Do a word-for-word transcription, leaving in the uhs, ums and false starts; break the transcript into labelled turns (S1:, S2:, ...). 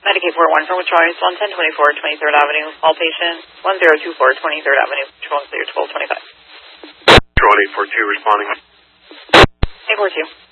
S1: Medicaid four one from withdrawal, one ten twenty-four, twenty-third Avenue. All patient one zero two four, twenty-third Avenue. Control clear, twelve twenty-five.
S2: Control eight four two responding.
S1: eight four two.